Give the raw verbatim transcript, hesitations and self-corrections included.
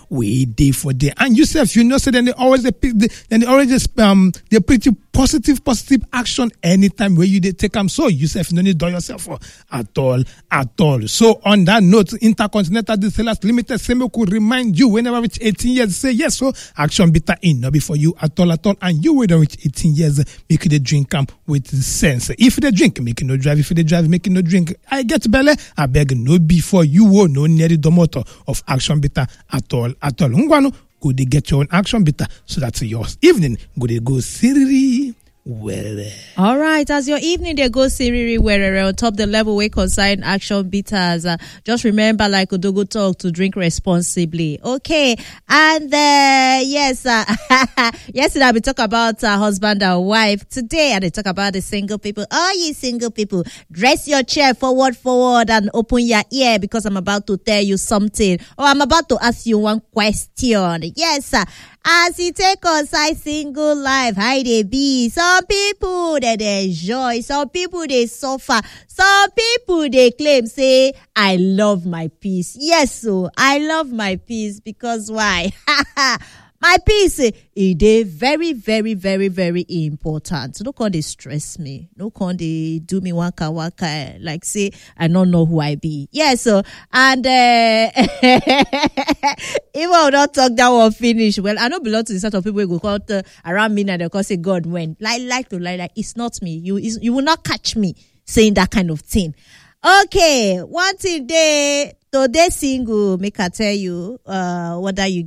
we dey for there. And yourself, you know, so then they always they pick the, then they always just, um they pretty positive, positive action anytime where you they take them. So yourself, you don't need to do yourself for at all, at all. So on that note, Intercontinental Distillers Limited, Semo could remind you whenever reach eighteen years, say yes, so action bitter in not be for you at all, at all. And you will reach eighteen years, make it a drink come with sense. If they drink, make it no drive. If they drive, make it no drink. I get belly, I beg no before you will no near the motto of action bitter at all, at all. Ngwano, go they get your own action bitter so that's yours. Evening, go they go siriri. Well, all right, as your evening they go siriri where on top the level we consign action bitters. Uh, just remember, like Odogo talk, to drink responsibly. Okay, and uh, yes, uh, yesterday we talk about uh, husband and wife. Today, and they talk about the single people. Oh, you single people, dress your chair forward, forward, and open your ear because I'm about to tell you something, or I'm about to ask you one question. Yes, uh, as you take on side single life, how they be? Some people that they enjoy, some people they suffer, some people they claim, say, I love my peace. Yes, so I love my peace because why? My peace, it is very, very, very, very important. So don't come they stress me. Don't come they do me waka waka. Like say, I don't know who I be. Yes, so, and, uh, even I don't talk that one finish. Well, I don't belong to the sort of people who go out uh, around me and they call say God when. Like, like to like, like, it's not me. You, you will not catch me saying that kind of thing. Okay, one thing day, today single, make I tell you, uh, whether you